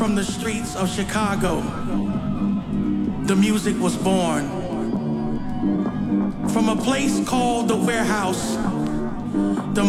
from the streets of Chicago, the music was born. From a place called the Warehouse,